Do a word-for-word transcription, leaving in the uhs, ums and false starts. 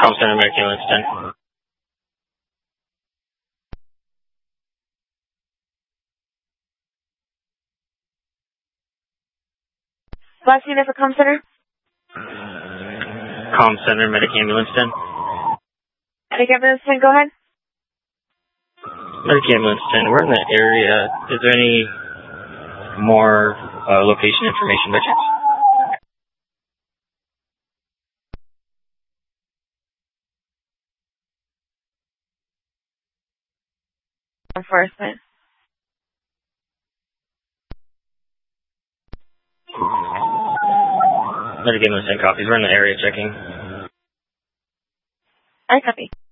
Call Center, Medic Ambulance ten. Last unit for Comm Center. Comm Center, Medic Ambulance ten. Medic Ambulance ten, go ahead. Medic Ambulance ten, we're in the area. Is there any more uh, location information by chance? Enforcement. Medic Ambulance ten copies. We're in the area checking. I copy.